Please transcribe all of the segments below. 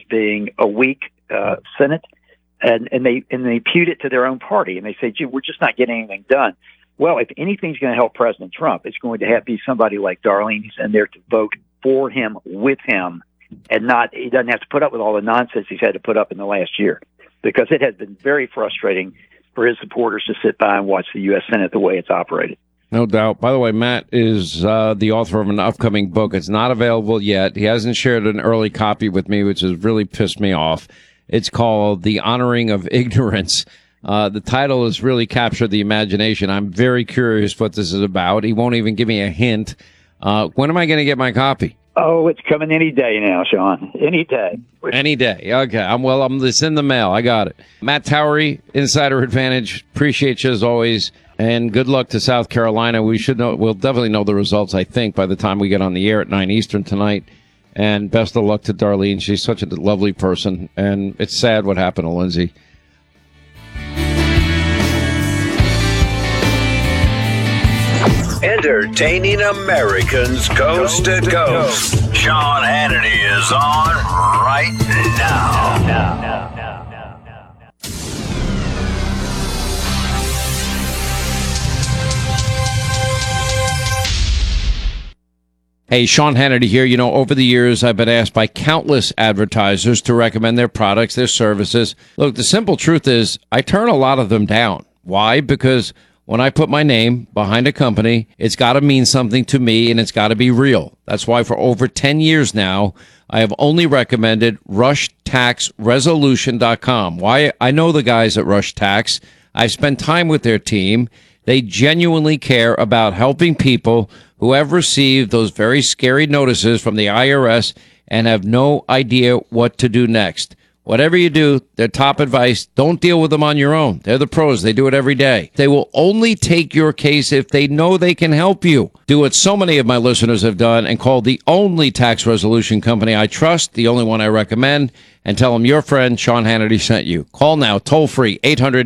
being a weak Senate, and they impute it to their own party, and they say, "Gee, we're just not getting anything done." Well, if anything's going to help President Trump, it's going to have to be somebody like Darlene who's in there to vote for him, with him, and he doesn't have to put up with all the nonsense he's had to put up in the last year, because it has been very frustrating for his supporters to sit by and watch the U.S. Senate the way it's operated. No doubt. By the way, Matt is the author of an upcoming book. It's not available yet. He hasn't shared an early copy with me, which has really pissed me off. It's called The Honoring of Ignorance. The title has really captured the imagination. I'm very curious what this is about. He won't even give me a hint. When am I going to get my copy? Oh, it's coming any day now, Sean. Any day. Any day. Okay. It's in the mail. I got it. Matt Towery, Insider Advantage. Appreciate you as always. And good luck to South Carolina. We'll definitely know the results, I think, by the time we get on the air at 9 Eastern tonight. And best of luck to Darlene. She's such a lovely person. And it's sad what happened to Lindsay. Entertaining Americans coast to coast. Sean Hannity is on right now. Hey, Sean Hannity here. You know, over the years, I've been asked by countless advertisers to recommend their products, their services. Look, the simple truth is I turn a lot of them down. Why? Because when I put my name behind a company, it's got to mean something to me, and it's got to be real. That's why for over 10 years now, I have only recommended RushTaxResolution.com. Why? I know the guys at Rush Tax. I've spent time with their team. They genuinely care about helping people who have received those very scary notices from the IRS and have no idea what to do next. Whatever you do, their top advice, don't deal with them on your own. They're the pros. They do it every day. They will only take your case if they know they can help you. Do what so many of my listeners have done and call the only tax resolution company I trust, the only one I recommend, and tell them your friend Sean Hannity sent you. Call now, toll free,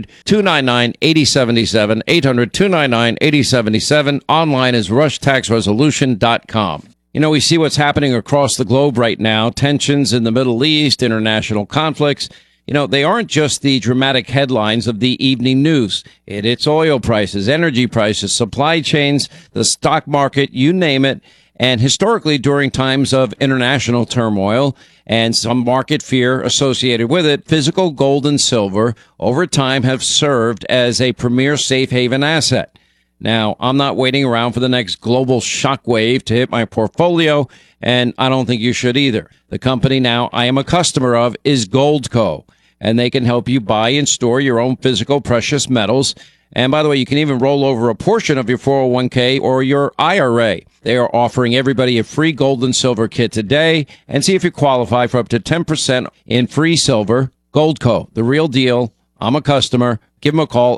800-299-8077, 800-299-8077. Online is rushtaxresolution.com. You know, we see what's happening across the globe right now, tensions in the Middle East, international conflicts. You know, they aren't just the dramatic headlines of the evening news. It's oil prices, energy prices, supply chains, the stock market, you name it. And historically, during times of international turmoil and some market fear associated with it, physical gold and silver over time have served as a premier safe haven asset. Now, I'm not waiting around for the next global shockwave to hit my portfolio, and I don't think you should either. The company now I am a customer of is Goldco, and they can help you buy and store your own physical precious metals. And by the way, you can even roll over a portion of your 401k or your IRA. They are offering everybody a free gold and silver kit today, and see if you qualify for up to 10% in free silver. Goldco, the real deal. I'm a customer. Give them a call,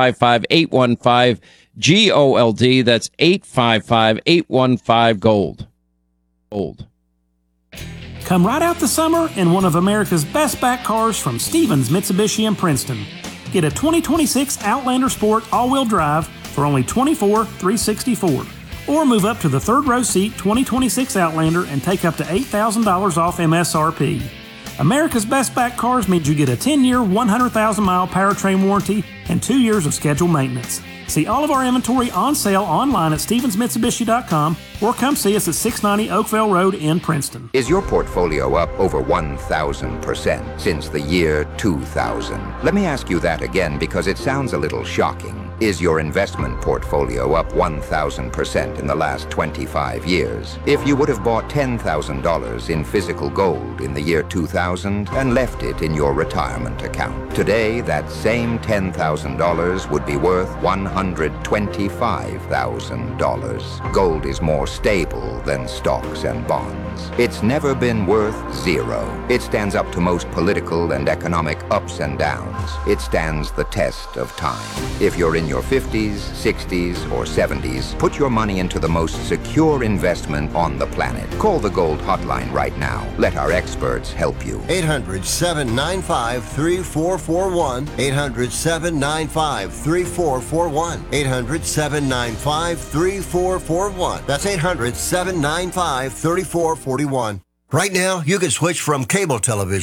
855-815-GOLD. That's 855-815-GOLD. Gold. Come right out the summer in one of America's best back cars from Stevens Mitsubishi in Princeton. Get a 2026 Outlander Sport all-wheel drive for only $24,364. Or move up to the third row seat 2026 Outlander and take up to $8,000 off MSRP. America's best back cars means you get a 10-year, 100,000-mile powertrain warranty and 2 years of scheduled maintenance. See all of our inventory on sale online at StevensMitsubishi.com or come see us at 690 Oakville Road in Princeton. Is your portfolio up over 1,000% since the year 2000? Let me ask you that again because it sounds a little shocking. Is your investment portfolio up 1,000% in the last 25 years? If you would have bought $10,000 in physical gold in the year 2000 and left it in your retirement account, today that same $10,000 would be worth $125,000. Gold is more stable than stocks and bonds. It's never been worth zero. It stands up to most political and economic ups and downs. It stands the test of time. If you're in your 50s, 60s, or 70s, put your money into the most secure investment on the planet. Call the Gold Hotline right now. Let our experts help you. 800-795-3441. 800-795-3441. 800-795-3441. That's 800-795-3441. Right now, you can switch from cable television